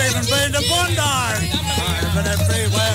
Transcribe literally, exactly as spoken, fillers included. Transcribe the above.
even played the Bondard. But that free well.